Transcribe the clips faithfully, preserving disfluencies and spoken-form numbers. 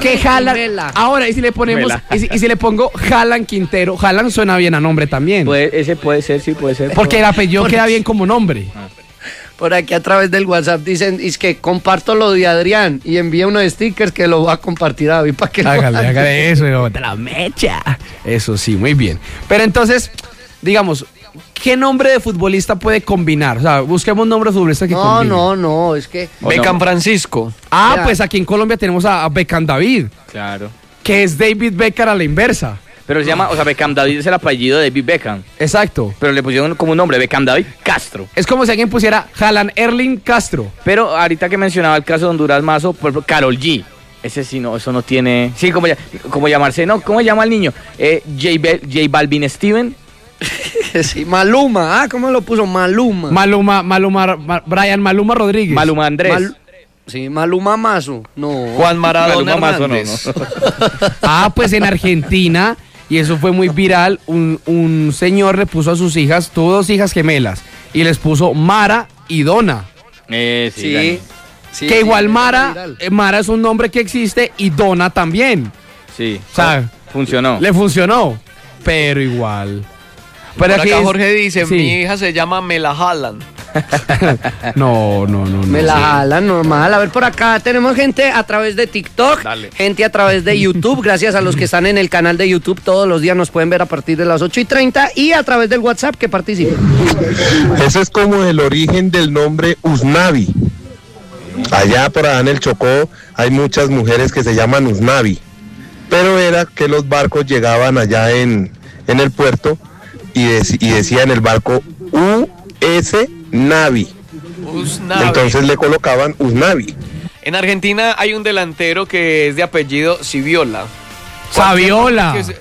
que Haaland. Ahora, y si le ponemos, y si, y si le pongo Haaland Quintero, Haaland suena bien a nombre también. Puede, ese puede ser, sí puede ser. Porque el apellido queda bien como nombre. Por aquí a través del WhatsApp dicen, es que comparto lo de Adrián y envía unos stickers que lo va a compartir a David para que hágale, lo hágale eso, de la mecha. Eso sí, muy bien. Pero entonces, digamos, ¿qué nombre de futbolista puede combinar? O sea, busquemos nombre de futbolista que No, combine. no, no, es que... Beckham Francisco. Ah, Ya. pues aquí en Colombia tenemos a, a Beckham David, Claro. que es David Beckham a la inversa. Pero se llama, o sea, Beckham David es el apellido de David Beckham. Exacto. Pero le pusieron como un nombre, Beckham David Castro. Es como si alguien pusiera Haaland Erling Castro. Pero ahorita que mencionaba el caso de Honduras Mazo, por ejemplo, Karol G. Ese sí, no, eso no tiene... Sí, como, como llamarse, ¿no? ¿Cómo se llama el niño? Eh, J, Bel, J Balvin Steven. Sí, Maluma, ah, ¿cómo lo puso? Maluma. Maluma, Maluma, Ma- Brian Maluma Rodríguez. Maluma Andrés. Mal- sí, Maluma Mazo, no. Juan Maradona Maluma Mazo, no, Hernández. no. Ah, pues en Argentina, y eso fue muy viral, un, un señor le puso a sus hijas, tuvo dos hijas gemelas, y les puso Mara y Donna. Eh, sí, Sí, Dani. sí, que sí, igual es Mara, viral. eh, Mara es un nombre que existe, y Donna también. Sí. O sea, Funcionó. le funcionó, pero igual. Pero Por aquí acá es- Jorge dice, sí. mi hija se llama Mela Haaland. No, no, no, no. Me la jalan normal. A ver, por acá tenemos gente a través de TikTok, Dale. gente a través de YouTube. Gracias a los que están en el canal de YouTube. Todos los días nos pueden ver a partir de las ocho y treinta. Y a través del WhatsApp que participen. Ese es como el origen del nombre Usnavi. Allá por allá en el Chocó hay muchas mujeres que se llaman Usnavi. Pero era que los barcos llegaban allá en, en el puerto y, dec- y decían el barco U S Navi. Usnavi. Entonces le colocaban Usnavi. En Argentina hay un delantero que es de apellido Saviola. Saviola. Que se-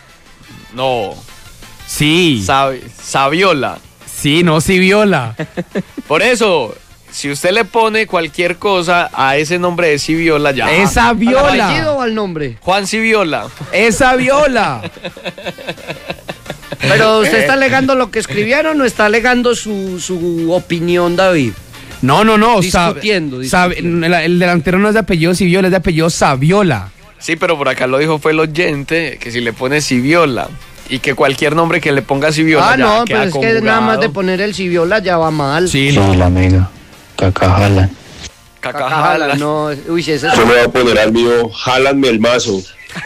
No, Sí, Sav- Saviola. sí, no, sí viola. Por eso, si usted le pone cualquier cosa a ese nombre de Saviola, ya. Esa ¿Al apellido viola. o al nombre? Juan Saviola. Esa viola. Pero usted está alegando lo que escribieron o está alegando su, su opinión, David. No, no, no. sa- Discutiendo, sabe- discutiendo. el, el delantero no es de apellido Saviola, es de apellido Saviola. Sí, pero por acá lo dijo fue el oyente, que si le pone Saviola y que cualquier nombre que le ponga Saviola Ah, ya no, queda pero es que nada más de conjugado. poner el Civiola ya va mal. Sí, Sí, la amiga. Cacajala. Cacajala. No, uy, ese es... Yo me voy a poner al mío Haaland Melmazo.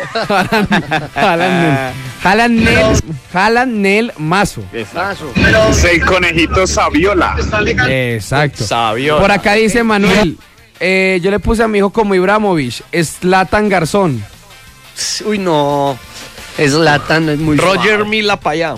Jalan Jalan Nel, Jalan Nel Mazo. Paso. Seis conejitos Saviola. Exacto. Saviola. Por acá dice Manuel, eh, yo le puse a mi hijo como Ibramovich, Zlatan Garzón. Uy, no. Es Latan, es muy Roger suave. Mila para allá.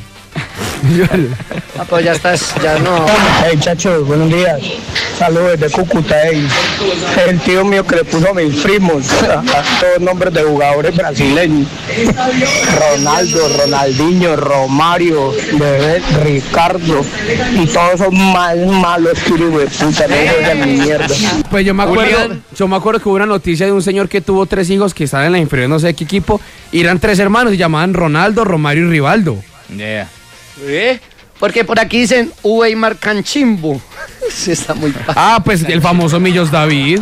Ah, pues ya estás, ya no. Hey, chacho, buenos días. Saludos de Cúcuta, ey. El tío mío que le puso a mis primos todos nombres de jugadores brasileños. Ronaldo, Ronaldinho, Romario, Bebé, Ricardo. Y todos son más malos que de puta, no juegan ni mierda. Pues yo me acuerdo, Julián. yo me acuerdo que hubo una noticia de un señor que tuvo tres hijos que estaban en la inferior, no sé de qué equipo, y eran tres hermanos y llamaban Ronaldo, Romario y Rivaldo. Yeah. ¿Eh? Porque por aquí dicen Uweimar Canchimbo. Sí, está muy fácil. Ah, pues el famoso Millos David.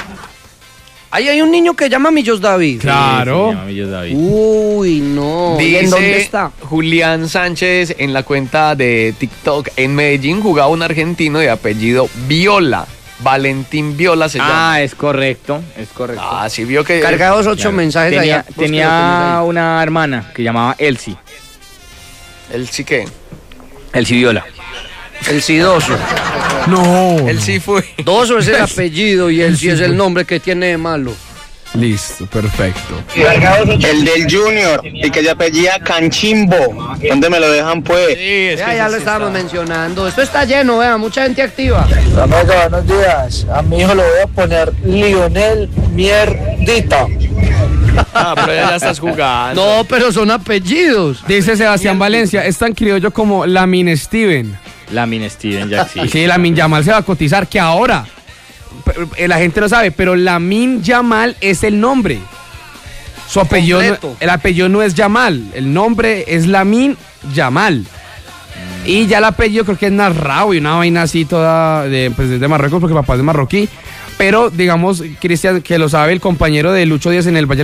Ahí hay un niño que llama Millos David. Claro. Sí, se llama Millos David. Uy, no. ¿Y en dónde Dice está? Julián Sánchez en la cuenta de TikTok. En Medellín jugaba un argentino de apellido Viola. Valentín Viola se llama. Ah, es correcto, es correcto. Ah, sí vio que... Cargados ocho mensajes tenía allá. Búsquelo tenía también una hermana que llamaba Elsie. Él sí que... Elsie Viola. ahí. El Sidoso. No. Él sí fue. Doso es el apellido y el sí es el nombre que tiene de malo. Listo, perfecto. El del Junior, y que se apellida Canchimbo. ¿Dónde me lo dejan pues? Sí, es Ya, que ya sí lo sí estábamos está. mencionando. Esto está lleno, vea, mucha gente activa. Amiga, buenos días. A mi hijo le voy a poner Lionel Mierdita. Ah, pero ya, ya estás jugando. No, pero son apellidos. Dice Sebastián Valencia, es tan criollo como Lamin Steven. Lamin Steven Jack, sí. Sí, Lamin Yamal se va a cotizar, que ahora eh, la gente no sabe, pero Lamin Yamal es el nombre. Su apellido, no- Completo. el apellido no es Yamal, el nombre es Lamin Yamal. Y ya el apellido creo que es Narrao y una vaina así toda de, pues, de Marruecos porque papá es de marroquí. Pero digamos, Cristian, que lo sabe el compañero de Lucho Díaz en el Valle